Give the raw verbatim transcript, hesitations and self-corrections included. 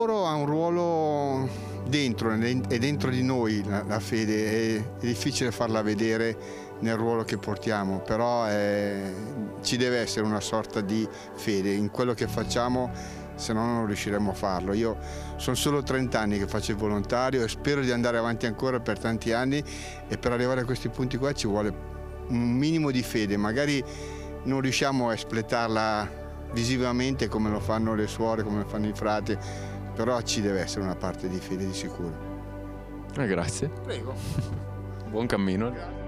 Loro ha un ruolo dentro, è dentro di noi la, la fede, è, è difficile farla vedere nel ruolo che portiamo, però è, ci deve essere una sorta di fede in quello che facciamo, se no non riusciremo a farlo. Io sono solo trenta anni che faccio il volontario e spero di andare avanti ancora per tanti anni, e per arrivare a questi punti qua ci vuole un minimo di fede. Magari non riusciamo a espletarla visivamente come lo fanno le suore, come lo fanno i frati, però ci deve essere una parte di fede di sicuro. Eh, grazie. Prego. Buon cammino.